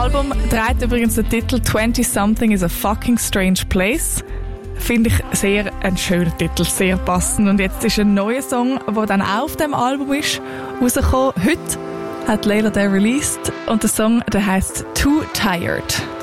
Album trägt übrigens den Titel 20-something is a fucking strange place. Finde ich sehr ein schöner Titel, sehr passend. Und jetzt ist ein neuer Song, der dann auch auf dem Album ist, rausgekommen. Heute hat Layla den released und der Song, der heisst Too Tired.